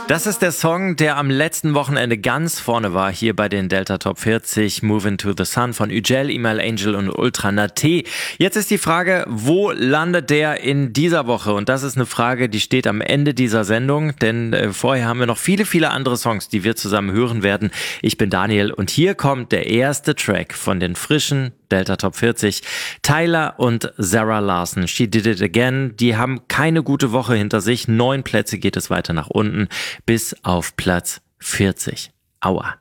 Das ist der Song, der am letzten Wochenende ganz vorne war, hier bei den Delta Top 40, Move Into the Sun von Ücel, Email Angel und Ultra Naté. Jetzt ist die Frage, wo landet der in dieser Woche? Und das ist eine Frage, die steht am Ende dieser Sendung, denn vorher haben wir noch viele, viele andere Songs, die wir zusammen hören werden. Ich bin Daniel und hier kommt der erste Track von den frischen Delta Top 40. Tyler und Zara Larsson, She Did It Again. Die haben keine gute Woche hinter sich. 9 Plätze geht es weiter nach unten bis auf Platz 40. Aua.